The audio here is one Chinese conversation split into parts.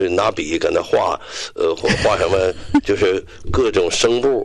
拿笔搁那画，画什么就是各种声部，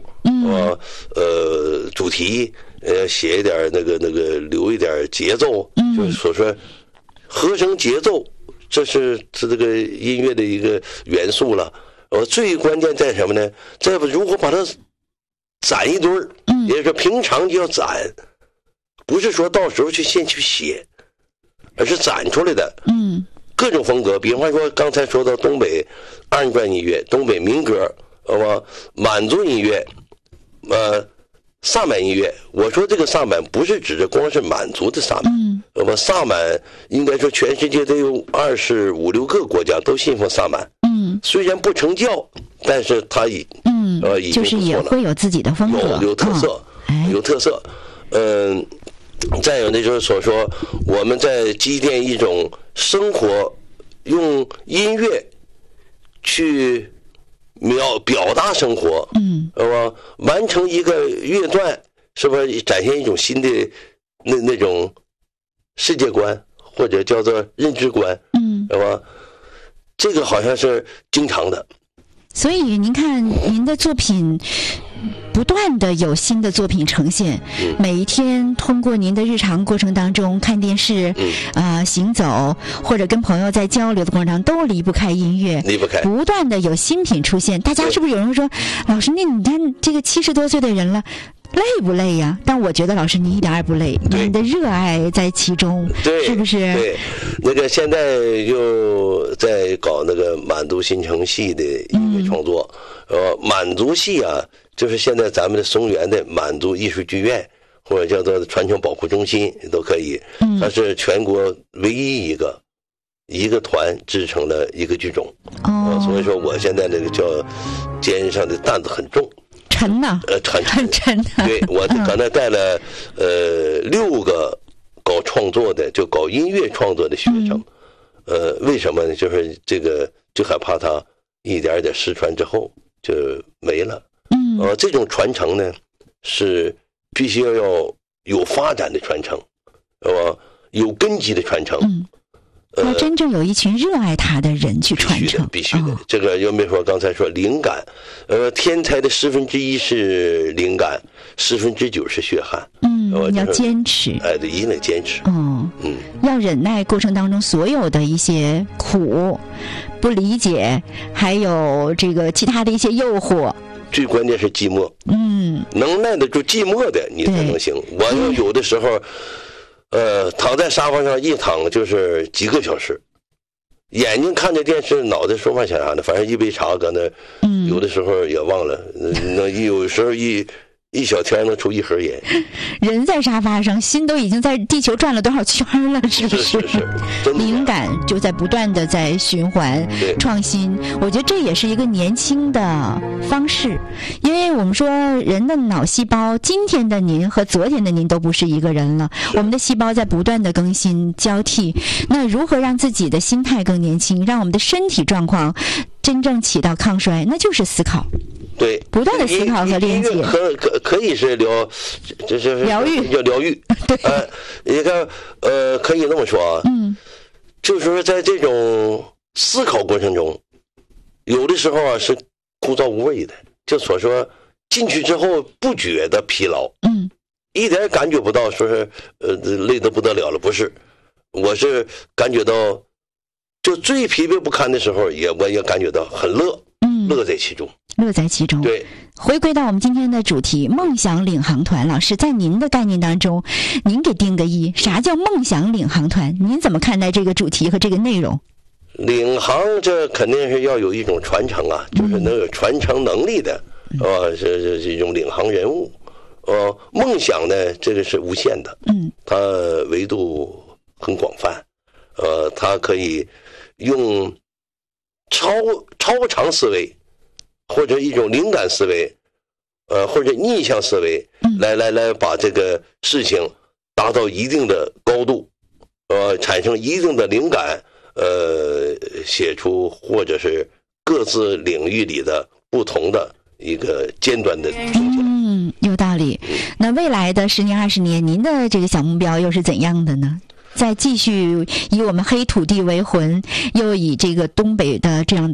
主题，写一点那个留一点节奏，就是所说和声节奏，这是这个音乐的一个元素了。最关键在什么呢？在如何把它攒一堆儿，也就是说平常就要攒，不是说到时候先去写，而是攒出来的。各种风格，比方说刚才说到东北二人转音乐、东北民歌，满族音乐，萨满音乐。我说这个萨满不是指的光是满族的萨满，萨满应该说全世界都有25、26个国家都信奉萨满。虽然不成教，但是他已经就是也会有自己的风格， 有特色，有特色。再有那就是所说，我们在积淀一种生活，用音乐去表达生活，完成一个乐段，是不是展现一种新的那种世界观，或者叫做认知观，是吧？这个好像是经常的。 所以您看，您的作品不断的有新的作品呈现，每一天通过您的日常过程当中，看电视，行走或者跟朋友在交流的过程当中，都离不开音乐， 离不开， 不断的有新品出现。大家是不是有人说，老师，那你看这个70多岁的人了，累不累呀？但我觉得老师你一点也不累，你的热爱在其中，是不是？ 对，那个现在又在搞那个满族新城戏的音乐创作，满族戏啊，就是现在咱们的松原的满族艺术剧院，或者叫做传承保护中心都可以，它是全国唯一一个团制成了一个剧种，所以说我现在那个叫肩上的担子很重。 沉呐，很沉。 对，我刚才带了6个搞创作的，就搞音乐创作的学生。为什么呢？就是这个就害怕他一点点失传之后就没了。这种传承呢是必须要有发展的传承，有根基的传承。 要真正有一群热爱他的人去传承， 必须的。这个又没说刚才说灵感，天才的1/10是灵感，9%是血汗。 要坚持。 对，一定得坚持。 要忍耐过程当中所有的一些苦、不理解，还有这个其他的一些诱惑。 最关键是寂寞。能耐得住寂寞的，你才能行。我有的时候。躺在沙发上一躺就是几个小时，眼睛看着电视，脑袋说话想啥呢？反正一杯茶搁那，有的时候也忘了，有时候一小天能出1盒烟。 人在沙发上，心都已经在地球转了多少圈了，是不是？ 是， 灵感就在不断的在循环创新。我觉得这也是一个年轻的方式，因为我们说人的脑细胞，今天的您和昨天的您都不是一个人了，我们的细胞在不断的更新交替。那如何让自己的心态更年轻，让我们的身体状况真正起到抗衰，那就是思考。 对， 不断的思考和连接， 可以是就是疗愈， 叫疗愈。 对， 一个可以那么说啊，就是说在这种思考过程中，有的时候啊是枯燥无味的，就所说进去之后不觉得疲劳，一点感觉不到说是累得不得了了，不是，我是感觉到就最疲惫不堪的时候，我也感觉到很乐。乐在其中， 乐在其中。 对， 回归到我们今天的主题，梦想领航团。老师，在您的概念当中，您给定个1，啥叫梦想领航团？您怎么看待这个主题和这个内容？ 领航这肯定是要有一种传承啊，就是能有传承能力的，是一种领航人物。梦想呢，这个是无限的，它维度很广泛，它可以用超常思维，或者一种灵感思维，或者逆向思维，来把这个事情达到一定的高度，产生一定的灵感，写出或者是各自领域里的不同的一个尖端的东西。 有道理。那未来的10年、20年，您的这个小目标又是怎样的呢？再继续以我们黑土地为魂，又以这个东北的这样的